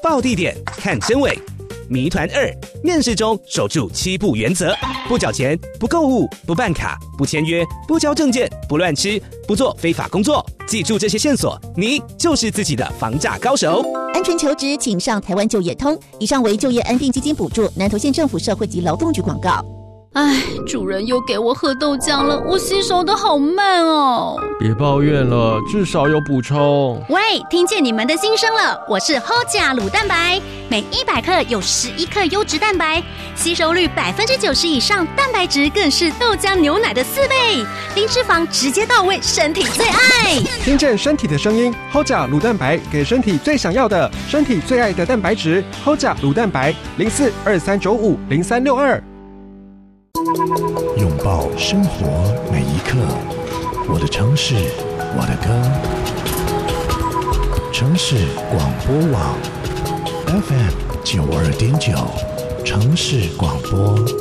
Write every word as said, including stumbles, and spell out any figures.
报地点，看真伪。谜团二，面试中守住七不原则：不缴钱、不购物、不办卡、不签约、不交证件、不乱吃、不做非法工作。记住这些线索，你就是自己的防诈高手。 安全求职，请上台湾就业通。以上为就业安定基金补助，南投县政府社会及劳动局广告。 唉，主人又给我喝豆浆了，我吸收的好慢哦。 别抱怨了，至少有补充。 喂，听见你们的心声了，我是 H O J A 乳蛋白，每一百克有十一克优质蛋白，吸收率百分之九十以上，蛋白质更是豆浆牛奶的四倍，零脂肪直接到位，身体最爱。 听见身体的声音 ，H O J A 乳蛋白给身体最想要的，身体最爱的蛋白质 ，H O J A 乳蛋白零四二三九五零三六二。 拥抱生活每一刻，我的城市，我的歌。城市广播网 F M 九二点九，城市广播。